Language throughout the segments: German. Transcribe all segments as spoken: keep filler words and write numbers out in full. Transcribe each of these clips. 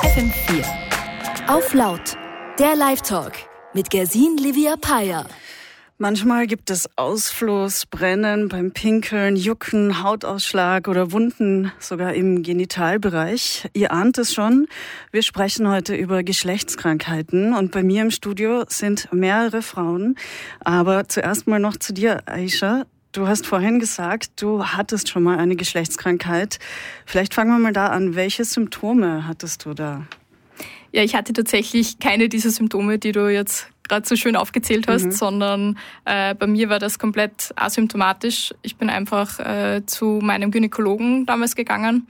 F M vier. Auf laut. Der Live-Talk mit Gersin Livia Payer. Manchmal gibt es Ausfluss, Brennen beim Pinkeln, Jucken, Hautausschlag oder Wunden, sogar im Genitalbereich. Ihr ahnt es schon, wir sprechen heute über Geschlechtskrankheiten und bei mir im Studio sind mehrere Frauen. Aber zuerst mal noch zu dir, Aisha. Du hast vorhin gesagt, du hattest schon mal eine Geschlechtskrankheit. Vielleicht fangen wir mal da an. Welche Symptome hattest du da? Ja, ich hatte tatsächlich keine dieser Symptome, die du jetzt gerade so schön aufgezählt hast, mhm. sondern äh, bei mir war das komplett asymptomatisch. Ich bin einfach äh, zu meinem Gynäkologen damals gegangen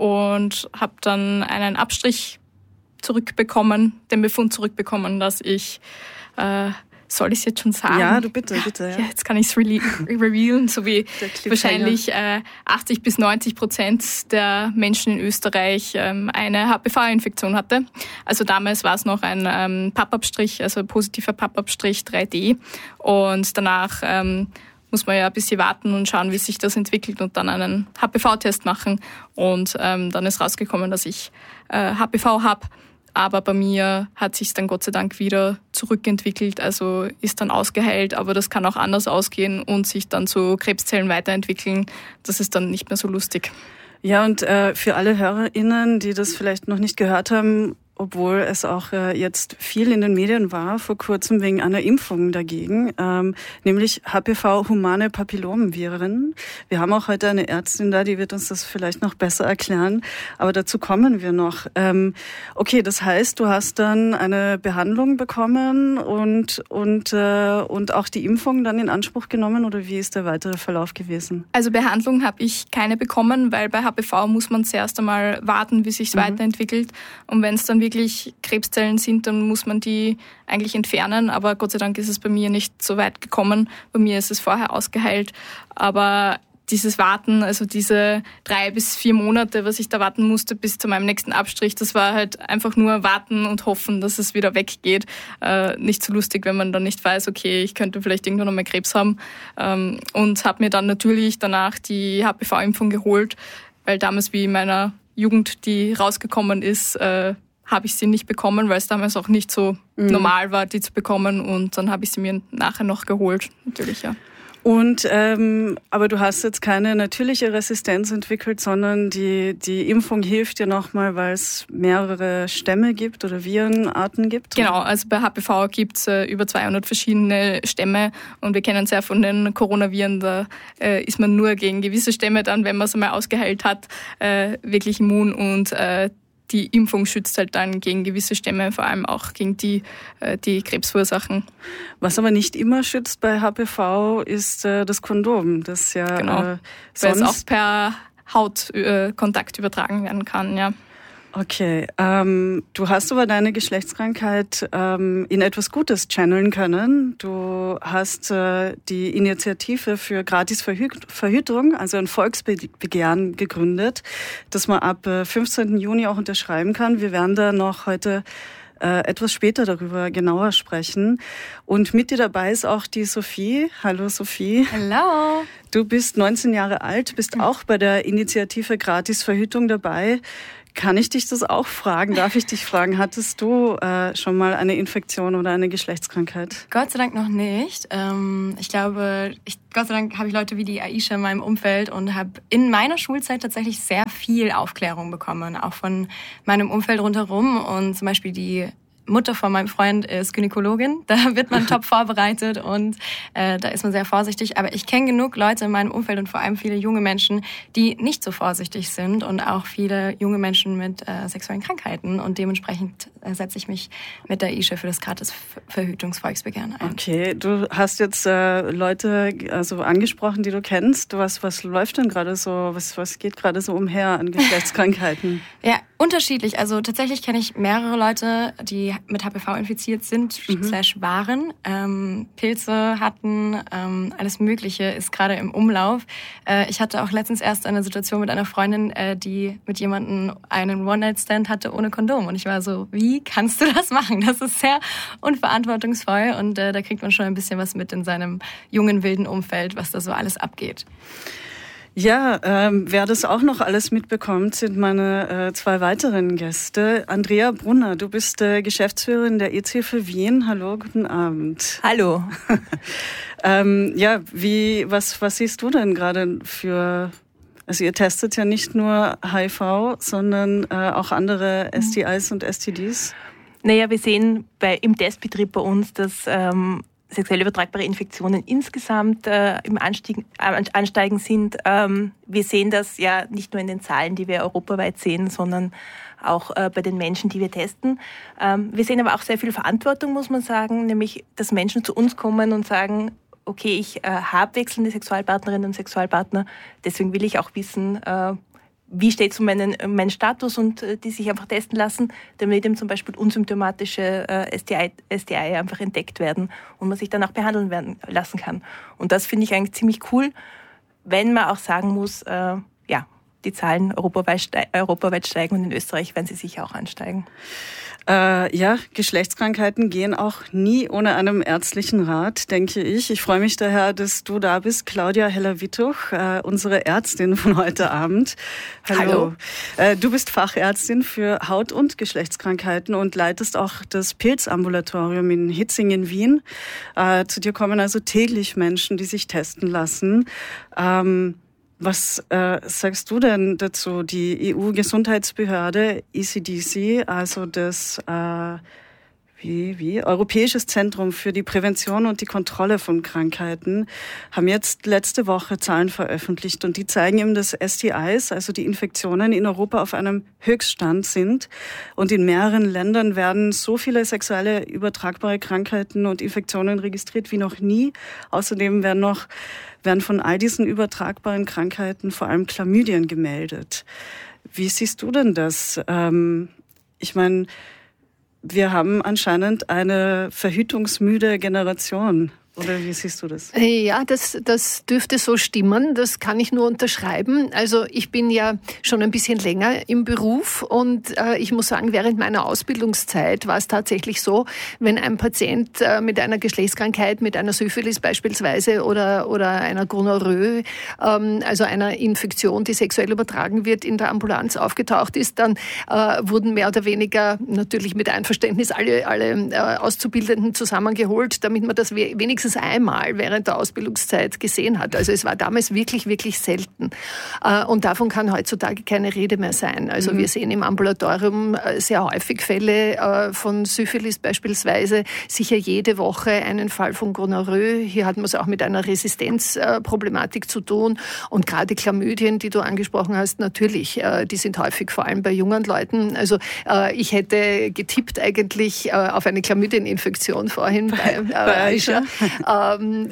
und habe dann einen Abstrich zurückbekommen, den Befund zurückbekommen, dass ich, äh, soll ich es jetzt schon sagen? Ja, du bitte, bitte. Ja, ja jetzt kann ich es re- revealen, so wie wahrscheinlich äh, achtzig bis neunzig Prozent der Menschen in Österreich ähm, eine H P V-Infektion hatte. Also damals war es noch ein ähm, Pappabstrich, also positiver Pappabstrich drei D. Und danach ähm, muss man ja ein bisschen warten und schauen, wie sich das entwickelt und dann einen H P V-Test machen. Und ähm, dann ist rausgekommen, dass ich äh, H P V habe. Aber bei mir hat sich dann Gott sei Dank wieder zurückentwickelt, also ist dann ausgeheilt, aber das kann auch anders ausgehen und sich dann zu Krebszellen weiterentwickeln. Das ist dann nicht mehr so lustig. Ja, und äh, für alle HörerInnen, die das vielleicht noch nicht gehört haben, obwohl es auch äh, jetzt viel in den Medien war, vor kurzem wegen einer Impfung dagegen, ähm, nämlich H P V, humane Papillomviren. Wir haben auch heute eine Ärztin da, die wird uns das vielleicht noch besser erklären, aber dazu kommen wir noch. Ähm, okay, das heißt, du hast dann eine Behandlung bekommen und, und, äh, und auch die Impfung dann in Anspruch genommen, oder wie ist der weitere Verlauf gewesen? Also Behandlung habe ich keine bekommen, weil bei H P V muss man zuerst einmal warten, wie sich es mhm. weiterentwickelt, und wenn es dann wirklich Krebszellen sind, dann muss man die eigentlich entfernen. Aber Gott sei Dank ist es bei mir nicht so weit gekommen. Bei mir ist es vorher ausgeheilt. Aber dieses Warten, also diese drei bis vier Monate, was ich da warten musste bis zu meinem nächsten Abstrich, das war halt einfach nur warten und hoffen, dass es wieder weggeht. Äh, nicht so lustig, wenn man dann nicht weiß, okay, ich könnte vielleicht irgendwann noch mal Krebs haben. Ähm, und habe mir dann natürlich danach die H P V-Impfung geholt, weil damals wie in meiner Jugend, die rausgekommen ist, äh, habe ich sie nicht bekommen, weil es damals auch nicht so mhm. normal war, die zu bekommen. Und dann habe ich sie mir nachher noch geholt, natürlich, ja. Und ähm, aber du hast jetzt keine natürliche Resistenz entwickelt, sondern die die Impfung hilft dir nochmal, weil es mehrere Stämme gibt oder Virenarten gibt? Genau, also bei H P V gibt es äh, über zweihundert verschiedene Stämme und wir kennen es ja von den Coronaviren, da äh, ist man nur gegen gewisse Stämme dann, wenn man es einmal ausgeheilt hat, äh, wirklich immun, und äh, die Impfung schützt halt dann gegen gewisse Stämme, vor allem auch gegen die, die Krebs verursachen. Was aber nicht immer schützt bei H P V ist äh, das Kondom. Das ja genau. äh, weil es auch per Hautkontakt äh, übertragen werden kann, ja. Okay, ähm, du hast aber deine Geschlechtskrankheit ähm, in etwas Gutes channeln können. Du hast äh, die Initiative für Gratis-Verhütung, also ein Volksbegehren gegründet, das man ab äh, fünfzehnten Juni auch unterschreiben kann. Wir werden da noch heute äh, etwas später darüber genauer sprechen. Und mit dir dabei ist auch die Sophie. Hallo Sophie. Hallo. Du bist neunzehn Jahre alt, bist auch bei der Initiative Gratis-Verhütung dabei. Kann ich dich das auch fragen? Darf ich dich fragen, hattest du äh, schon mal eine Infektion oder eine Geschlechtskrankheit? Gott sei Dank noch nicht. Ähm, ich glaube, ich, Gott sei Dank habe ich Leute wie die Aisha in meinem Umfeld und habe in meiner Schulzeit tatsächlich sehr viel Aufklärung bekommen, auch von meinem Umfeld rundherum. Und zum Beispiel die Mutter von meinem Freund ist Gynäkologin. Da wird man top vorbereitet und äh, da ist man sehr vorsichtig. Aber ich kenne genug Leute in meinem Umfeld und vor allem viele junge Menschen, die nicht so vorsichtig sind, und auch viele junge Menschen mit äh, sexuellen Krankheiten. Und dementsprechend äh, setze ich mich mit der Aisha für das Gratis-Verhütungsvolksbegehren ein. Okay, du hast jetzt äh, Leute also angesprochen, die du kennst. Was, was läuft denn gerade so? Was, was geht gerade so umher an Geschlechtskrankheiten? Ja, unterschiedlich. Also tatsächlich kenne ich mehrere Leute, die mit H P V infiziert sind, mhm. slash waren, ähm, Pilze hatten, ähm, alles Mögliche ist gerade im Umlauf. Äh, ich hatte auch letztens erst eine Situation mit einer Freundin, äh, die mit jemandem einen One-Night-Stand hatte ohne Kondom. Und ich war so, wie kannst du das machen? Das ist sehr unverantwortungsvoll, und äh, da kriegt man schon ein bisschen was mit in seinem jungen, wilden Umfeld, was da so alles abgeht. Ja, ähm, wer das auch noch alles mitbekommt, sind meine äh, zwei weiteren Gäste. Andrea Brunner, du bist äh, Geschäftsführerin der E Z für Wien. Hallo, guten Abend. Hallo. ähm, ja, wie, was, was siehst du denn gerade für, also ihr testet ja nicht nur H I V, sondern äh, auch andere S T Is und S T Ds? Naja, wir sehen bei, im Testbetrieb bei uns, dass ähm, sexuell übertragbare Infektionen insgesamt äh, im Anstieg, äh, Ansteigen sind. Ähm, wir sehen das ja nicht nur in den Zahlen, die wir europaweit sehen, sondern auch äh, bei den Menschen, die wir testen. Ähm, wir sehen aber auch sehr viel Verantwortung, muss man sagen, nämlich, dass Menschen zu uns kommen und sagen, okay, ich äh, habe wechselnde Sexualpartnerinnen und Sexualpartner, deswegen will ich auch wissen, äh, wie steht es um meinen, meinen Status und äh, die sich einfach testen lassen, damit eben zum Beispiel unsymptomatische äh, S T I, S T I einfach entdeckt werden und man sich dann auch behandeln werden lassen kann. Und das finde ich eigentlich ziemlich cool, wenn man auch sagen muss, äh, ja, die Zahlen europaweit, steig, europaweit steigen und in Österreich werden sie sicher auch ansteigen. Äh, ja, Geschlechtskrankheiten gehen auch nie ohne einen ärztlichen Rat, denke ich. Ich freue mich daher, dass du da bist, Claudia Heller-Wittuch, äh, unsere Ärztin von heute Abend. Hallo. Hallo. Äh, du bist Fachärztin für Haut- und Geschlechtskrankheiten und leitest auch das Pilzambulatorium in Hitzing in Wien. Äh, zu dir kommen also täglich Menschen, die sich testen lassen. Ähm, Was äh, sagst du denn dazu? Die E U-Gesundheitsbehörde E C D C, also das äh, wie, wie Europäisches Zentrum für die Prävention und die Kontrolle von Krankheiten, haben jetzt letzte Woche Zahlen veröffentlicht und die zeigen eben, dass S T Is, also die Infektionen in Europa auf einem Höchststand sind und in mehreren Ländern werden so viele sexuelle übertragbare Krankheiten und Infektionen registriert wie noch nie. Außerdem werden noch werden von all diesen übertragbaren Krankheiten vor allem Chlamydien gemeldet. Wie siehst du denn das? Ähm, ich meine, wir haben anscheinend eine verhütungsmüde Generation. Oder wie siehst du das? Ja, das, das dürfte so stimmen. Das kann ich nur unterschreiben. Also ich bin ja schon ein bisschen länger im Beruf und äh, ich muss sagen, während meiner Ausbildungszeit war es tatsächlich so, wenn ein Patient äh, mit einer Geschlechtskrankheit, mit einer Syphilis beispielsweise oder, oder einer Gonorrhoe, ähm, also einer Infektion, die sexuell übertragen wird, in der Ambulanz aufgetaucht ist, dann äh, wurden mehr oder weniger natürlich mit Einverständnis alle, alle äh, Auszubildenden zusammengeholt, damit man das we- wenigstens einmal während der Ausbildungszeit gesehen hat. Also es war damals wirklich, wirklich selten. Und davon kann heutzutage keine Rede mehr sein. Also mhm. wir sehen im Ambulatorium sehr häufig Fälle von Syphilis beispielsweise, sicher jede Woche einen Fall von Gonorrhoe. Hier hat man es auch mit einer Resistenzproblematik zu tun. Und gerade Chlamydien, die du angesprochen hast, natürlich, die sind häufig vor allem bei jungen Leuten. Also ich hätte getippt eigentlich auf eine Chlamydieninfektion vorhin bei, bei Aisha. Ähm,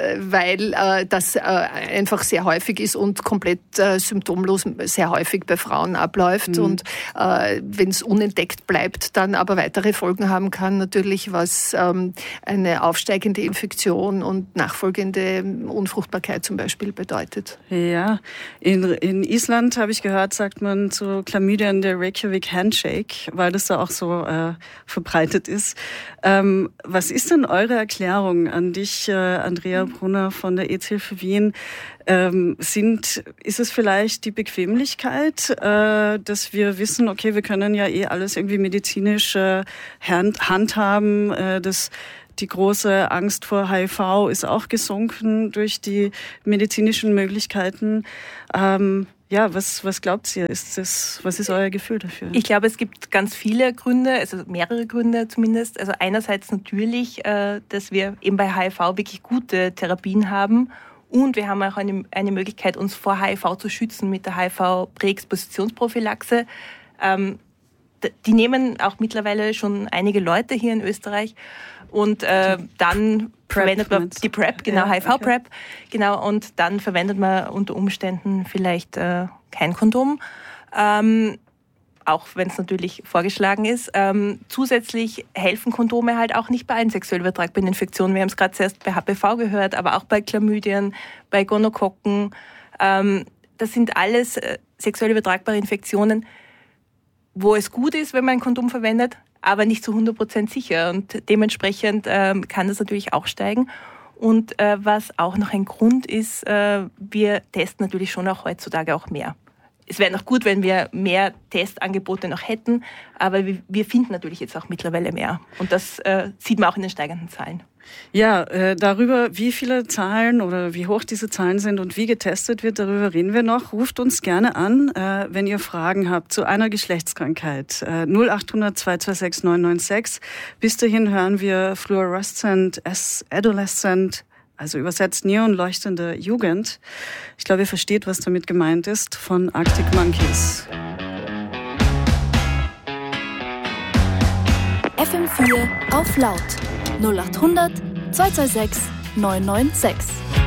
weil äh, das äh, einfach sehr häufig ist und komplett äh, symptomlos sehr häufig bei Frauen abläuft. Mhm. Und äh, wenn es unentdeckt bleibt, dann aber weitere Folgen haben kann, natürlich, was ähm, eine aufsteigende Infektion und nachfolgende Unfruchtbarkeit zum Beispiel bedeutet. Ja, in, in Island, habe ich gehört, sagt man zu Chlamydien der Reykjavik Handshake, weil das da auch so äh, verbreitet ist. Ähm, was ist denn eure Erklärung an dich, äh, Andrea Brunner von der E Z für Wien? Ähm, sind, ist es vielleicht die Bequemlichkeit, äh, dass wir wissen, okay, wir können ja eh alles irgendwie medizinisch äh, hand, handhaben, äh, dass die große Angst vor H I V ist auch gesunken durch die medizinischen Möglichkeiten. Ähm, Ja, was, was glaubt ihr? Ist das, was ist euer Gefühl dafür? Ich glaube, es gibt ganz viele Gründe, also mehrere Gründe zumindest. Also einerseits natürlich, äh, dass wir eben bei H I V wirklich gute Therapien haben und wir haben auch eine, eine Möglichkeit, uns vor H I V zu schützen mit der H I V-Präexpositionsprophylaxe. Ähm, die nehmen auch mittlerweile schon einige Leute hier in Österreich. Und äh, dann Prep verwendet man die PrEP, genau, ja, H I V-PrEP, okay. Genau, und dann verwendet man unter Umständen vielleicht äh, kein Kondom, ähm, auch wenn es natürlich vorgeschlagen ist. Ähm, zusätzlich helfen Kondome halt auch nicht bei allen sexuell übertragbaren Infektionen. Wir haben es gerade zuerst bei H P V gehört, aber auch bei Chlamydien, bei Gonokokken. Ähm, das sind alles äh, sexuell übertragbare Infektionen, wo es gut ist, wenn man ein Kondom verwendet, aber nicht zu hundert Prozent sicher. Und dementsprechend ähm, kann das natürlich auch steigen. Und äh, was auch noch ein Grund ist, äh, wir testen natürlich schon auch heutzutage auch mehr. Es wäre noch gut, wenn wir mehr Testangebote noch hätten, aber wir, wir finden natürlich jetzt auch mittlerweile mehr. Und das äh, sieht man auch in den steigenden Zahlen. Ja, äh, darüber, wie viele Zahlen oder wie hoch diese Zahlen sind und wie getestet wird, darüber reden wir noch. Ruft uns gerne an, äh, wenn ihr Fragen habt zu einer Geschlechtskrankheit. Äh, null acht hundert zwei zwei sechs neun neun sechs. Bis dahin hören wir Fluorescent as Adolescent, also übersetzt neonleuchtende Jugend. Ich glaube, ihr versteht, was damit gemeint ist, von Arctic Monkeys. F M vier auf laut null acht hundert zwei zwei sechs neun neun sechs.